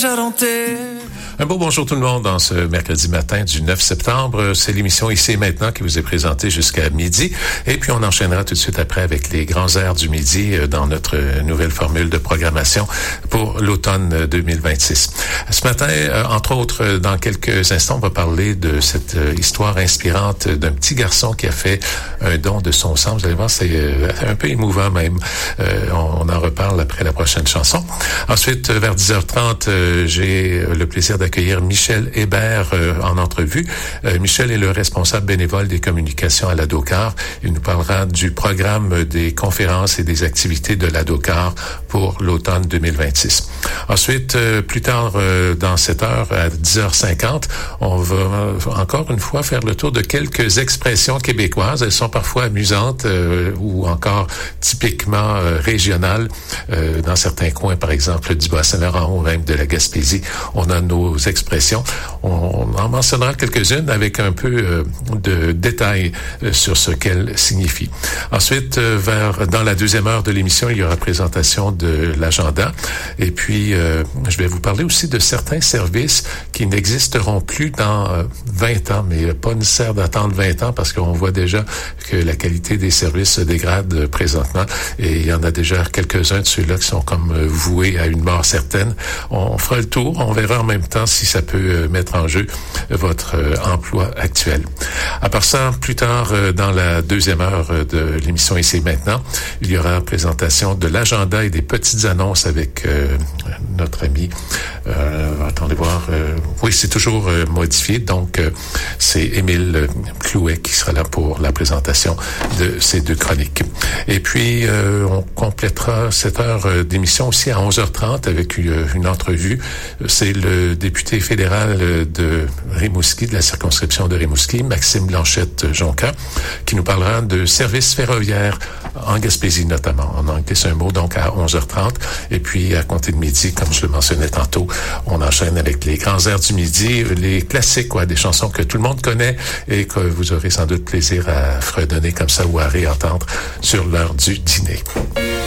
já não ter. Un beau bonjour tout le monde dans ce mercredi matin du 9 septembre. C'est l'émission Ici et Maintenant qui vous est présentée jusqu'à midi. Et puis on enchaînera tout de suite après avec les grands airs du midi dans notre nouvelle formule de programmation pour l'automne 2026. Ce matin, entre autres, dans quelques instants, on va parler de cette histoire inspirante d'un petit garçon qui a fait un don de son sang. Vous allez voir, c'est un peu émouvant même. On en reparle après la prochaine chanson. Ensuite, vers 10h30, j'ai le plaisir d'accueillir Michel Hébert en entrevue. Michel est le responsable bénévole des communications à l'ADOCAR. Il nous parlera du programme des conférences et des activités de l'ADOCAR pour l'automne 2026. Ensuite, plus tard dans cette heure, à 10h50, on va encore une fois faire le tour de quelques expressions québécoises. Elles sont parfois amusantes ou encore typiquement régionales. Dans certains coins, par exemple, du Bas-Saint-Laurent ou même de la Gaspésie, on a nos expressions. On en mentionnera quelques-unes avec un peu de détails sur ce qu'elles signifient. Ensuite, dans la deuxième heure de l'émission, il y aura présentation de l'agenda. Et puis, je vais vous parler aussi de certains services qui n'existeront plus dans 20 ans, mais pas nécessaire d'attendre 20 ans parce qu'on voit déjà que la qualité des services se dégrade présentement et il y en a déjà quelques-uns de ceux-là qui sont comme voués à une mort certaine. On fera le tour, on verra en même temps si ça peut mettre en jeu votre emploi actuel. À part ça, plus tard dans la deuxième heure de l'émission Ici et Maintenant, il y aura présentation de l'agenda et des petites annonces avec notre ami. Attendez voir. Oui, c'est toujours modifié. Donc, c'est Émile Clouet qui sera là pour la présentation de ces deux chroniques. Et puis, on complétera cette heure d'émission aussi à 11h30 avec une entrevue. C'est le député fédéral de Rimouski, de la circonscription de Rimouski, Maxime Blanchette-Jonca, qui nous parlera de services ferroviaires en Gaspésie notamment. On a glissé un mot donc à 11h30. Et puis, à compter de midi, comme je le mentionnais tantôt, on enchaîne avec les grands airs du midi, les classiques, des chansons que tout le monde connaît et que vous aurez sans doute plaisir à fredonner comme ça ou à réentendre sur l'heure du dîner.